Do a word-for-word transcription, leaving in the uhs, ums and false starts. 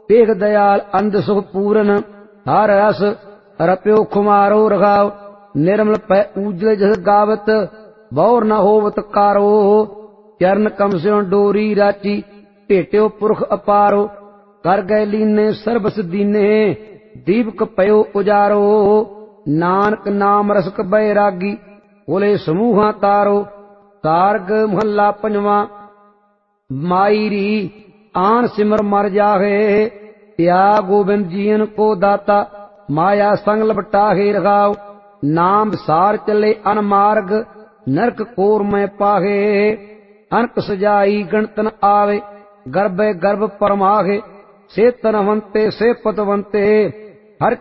पेख दयाल अंध सुख पूरन हर रस रप्यो खुमारो रघाव निर्मल पै उजल जस गावत बौर न होवत कारो चरण कम स्यों डोरी राची भेट्यो पुरख अपारो कर गए लीने सर्बस दीने दीपक पयो उजारो नानक नाम रसक बैरागी बोले समूहा तारो तारग महला पंजवा माईरी आन सिमर मर जाहे त्या गोबिंद जीन को दाता माया संग लपटाहे रखाओ नाम सार चले अनमार्ग नरक कोर में पाहे अनक सजाई गणतन आवे गर्भ गर्भ परमाहे से तनवंते से पतवंते